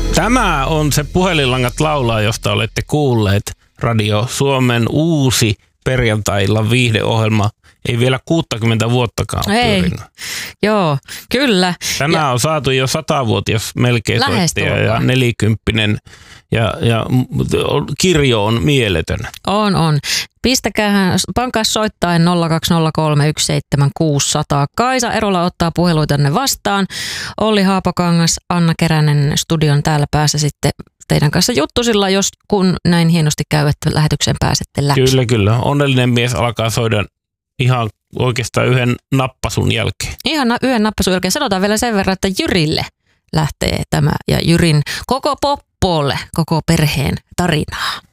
Tämä on se Puhelinlangat laulaa, josta olette kuulleet. Radio Suomen uusi perjantai-illan viihdeohjelma. Ei vielä 60 vuottakaan ole pyörinyt. Joo, kyllä. Tänään on saatu jo 100-vuotias melkein soittaja ja 40 ja kirjo on mieletön. On. Pankaa soittaen 0203 Kaisa Erola ottaa puheluitanne vastaan. Olli Haapakangas, Anna Keränen studion täällä päässä sitten teidän kanssa juttusilla, kun näin hienosti käy, että lähetykseen pääsette läpi. Kyllä. Onnellinen mies alkaa soida ihan oikeastaan yhden nappasun jälkeen. Ihan yhden nappasun jälkeen. Sanotaan vielä sen verran, että Jyrille lähtee tämä ja Jyrin koko Poppolle, koko perheen tarinaa.